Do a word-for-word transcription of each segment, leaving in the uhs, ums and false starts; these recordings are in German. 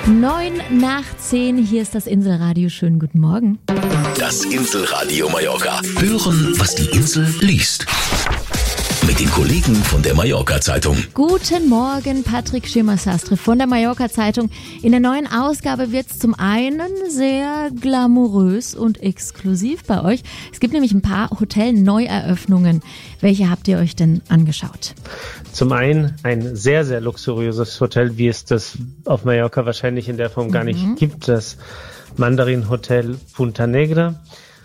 Neun nach zehn, hier ist das Inselradio. Schönen guten Morgen. Das Inselradio Mallorca. Hören, was die Insel liest. Mit den Kollegen von der Mallorca-Zeitung. Guten Morgen, Patrick Schirmer-Sastre von der Mallorca-Zeitung. In der neuen Ausgabe wird es zum einen sehr glamourös und exklusiv bei euch. Es gibt nämlich ein paar Hotel-Neueröffnungen. Welche habt ihr euch denn angeschaut? Zum einen ein sehr, sehr luxuriöses Hotel, wie es das auf Mallorca wahrscheinlich in der Form gar nicht mhm. gibt. Das Mandarin Hotel Punta Negra.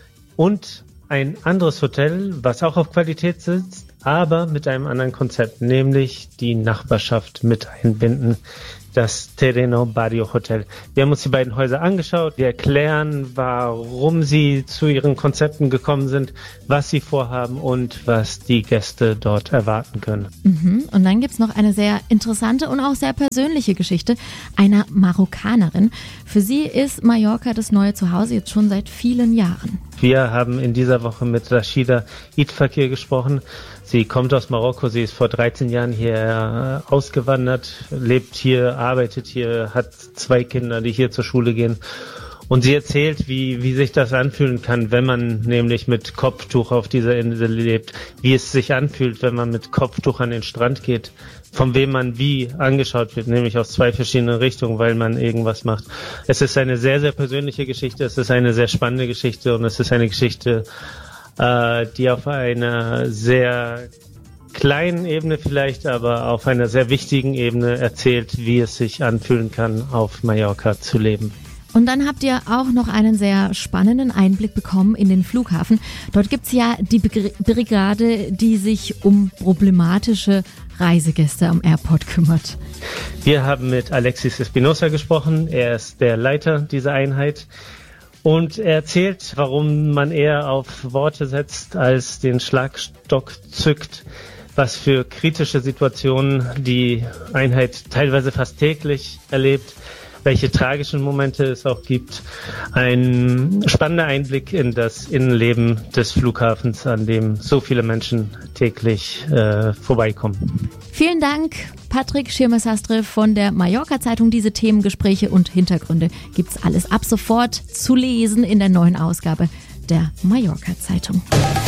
Und ein anderes Hotel, was auch auf Qualität sitzt, aber mit einem anderen Konzept, nämlich die Nachbarschaft mit einbinden, das Terreno Barrio Hotel. Wir haben uns die beiden Häuser angeschaut, wir erklären, warum sie zu ihren Konzepten gekommen sind, was sie vorhaben und was die Gäste dort erwarten können. Mhm. Und dann gibt's noch eine sehr interessante und auch sehr persönliche Geschichte einer Marokkanerin. Für sie ist Mallorca das neue Zuhause jetzt schon seit vielen Jahren. Wir haben in dieser Woche mit Rashida Idfakir gesprochen. Sie kommt aus Marokko, sie ist vor dreizehn Jahren hier ausgewandert, lebt hier, arbeitet hier, hat zwei Kinder, die hier zur Schule gehen. Und sie erzählt, wie, wie sich das anfühlen kann, wenn man nämlich mit Kopftuch auf dieser Insel lebt, wie es sich anfühlt, wenn man mit Kopftuch an den Strand geht, von wem man wie angeschaut wird, nämlich aus zwei verschiedenen Richtungen, weil man irgendwas macht. Es ist eine sehr, sehr persönliche Geschichte, es ist eine sehr spannende Geschichte und es ist eine Geschichte, äh, die auf einer sehr kleinen Ebene vielleicht, aber auf einer sehr wichtigen Ebene erzählt, wie es sich anfühlen kann, auf Mallorca zu leben. Und dann habt ihr auch noch einen sehr spannenden Einblick bekommen in den Flughafen. Dort gibt's ja die Brigade, die sich um problematische Reisegäste am Airport kümmert. Wir haben mit Alexis Espinosa gesprochen. Er ist der Leiter dieser Einheit. Und er erzählt, warum man eher auf Worte setzt, als den Schlagstock zückt, was für kritische Situationen die Einheit teilweise fast täglich erlebt, welche tragischen Momente es auch gibt. Ein spannender Einblick in das Innenleben des Flughafens, an dem so viele Menschen täglich äh, vorbeikommen. Vielen Dank, Patrick Schirmer-Sastre von der Mallorca-Zeitung. Diese Themen, Gespräche und Hintergründe gibt's alles ab sofort zu lesen in der neuen Ausgabe der Mallorca-Zeitung.